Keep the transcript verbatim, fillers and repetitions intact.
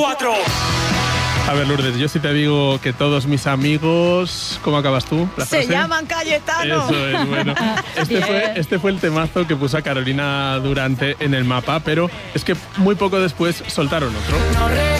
Cuatro. A ver, Lourdes, yo sí te digo que todos mis amigos... ¿Cómo acabas tú? ¿La Se frase? llaman Cayetano. Eso es, bueno. Este fue, este fue el temazo que puso a Carolina Durante en el mapa, pero es que muy poco después soltaron otro.